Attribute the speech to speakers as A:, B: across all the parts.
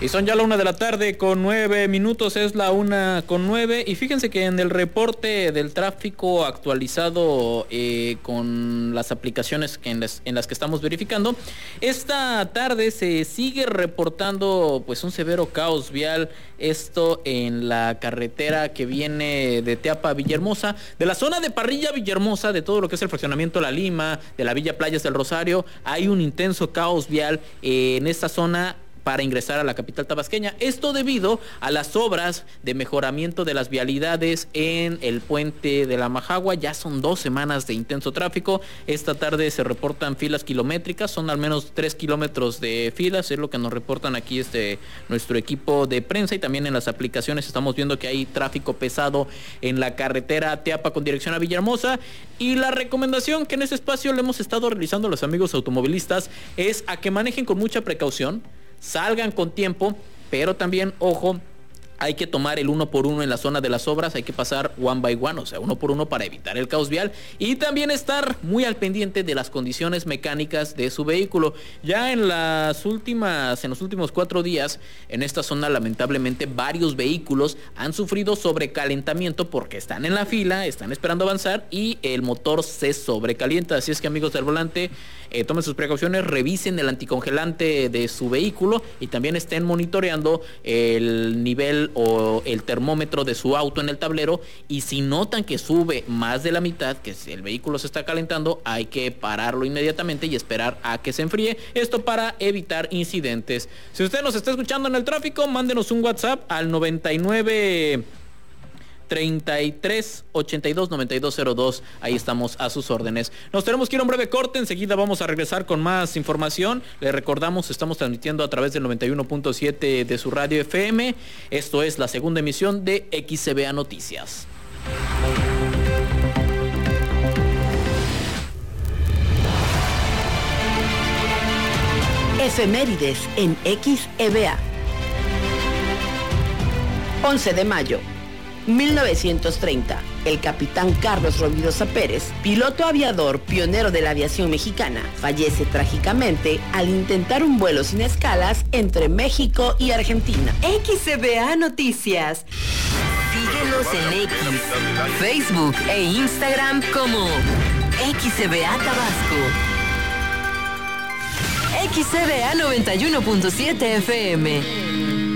A: Y son ya la 1:09 p.m, es la 1:09 p.m. Y fíjense que en el reporte del tráfico actualizado con las aplicaciones en las que estamos verificando, esta tarde se sigue reportando pues un severo caos vial. Esto en la carretera que viene de Teapa a Villahermosa, de la zona de Parrilla a Villahermosa, de todo lo que es el fraccionamiento La Lima, de la Villa Playas del Rosario. Hay un intenso caos vial en esta zona para ingresar a la capital tabasqueña. Esto debido a las obras de mejoramiento de las vialidades en el puente de la Majagua. Ya son 2 semanas de intenso tráfico. Esta tarde se reportan filas kilométricas, son al menos 3 kilómetros de filas, es lo que nos reportan aquí nuestro equipo de prensa, y también en las aplicaciones estamos viendo que hay tráfico pesado en la carretera Teapa con dirección a Villahermosa. Y la recomendación que en ese espacio le hemos estado realizando a los amigos automovilistas es a que manejen con mucha precaución, salgan con tiempo, pero también, ojo, hay que tomar el 1 por 1 en la zona de las obras, hay que pasar one by one, o sea, 1 por 1 para evitar el caos vial, y también estar muy al pendiente de las condiciones mecánicas de su vehículo. Ya en los últimos 4 días, en esta zona, lamentablemente, varios vehículos han sufrido sobrecalentamiento porque están en la fila, están esperando avanzar y el motor se sobrecalienta. Así es que, amigos del volante, tomen sus precauciones, revisen el anticongelante de su vehículo y también estén monitoreando el nivel o el termómetro de su auto en el tablero, y si notan que sube más de la mitad, que el vehículo se está calentando, hay que pararlo inmediatamente y esperar a que se enfríe, esto para evitar incidentes. Si usted nos está escuchando en el tráfico, mándenos un WhatsApp al 99 33 82 9202. Ahí estamos a sus órdenes. Nos tenemos que ir a un breve corte. Enseguida vamos a regresar con más información. Les recordamos, estamos transmitiendo a través del 91.7 de su radio FM. Esto es la segunda emisión de XCBA Noticias.
B: Efemérides en XEBA. 11 de mayo. 1930, el capitán Carlos Rovirosa Pérez, piloto aviador pionero de la aviación mexicana, fallece trágicamente al intentar un vuelo sin escalas entre México y Argentina.
C: XCBA Noticias. Síguenos en X, Facebook e Instagram como XCBA Tabasco. XCBA 91.7 FM.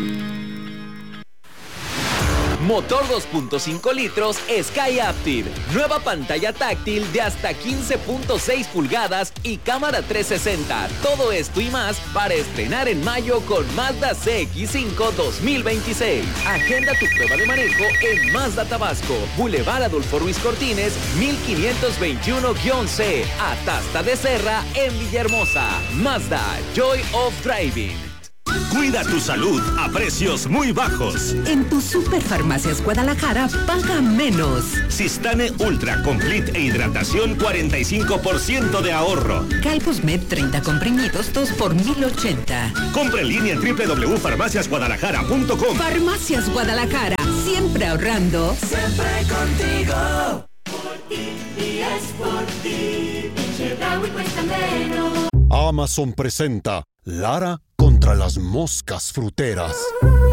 D: Motor 2.5 litros Sky Active. Nueva pantalla táctil de hasta 15.6 pulgadas y cámara 360. Todo esto y más para estrenar en mayo con Mazda CX-5 2026. Agenda tu prueba de manejo en Mazda Tabasco, Boulevard Adolfo Ruiz Cortines, 1521-C, Atasta de Serra, en Villahermosa. Mazda, Joy of Driving.
E: Cuida tu salud a precios muy bajos.
C: En tu Superfarmacias Guadalajara paga menos.
E: Cistane Ultra Complete e hidratación, 45% de ahorro.
C: Calpusmed 30 comprimidos, 2 por 1,080.
E: Compra en línea en www.farmaciasguadalajara.com.
C: Farmacias Guadalajara, siempre ahorrando.
F: Siempre contigo. Por ti y es por ti. Chedraui cuesta menos.
G: Amazon presenta Lara contra las moscas fruteras.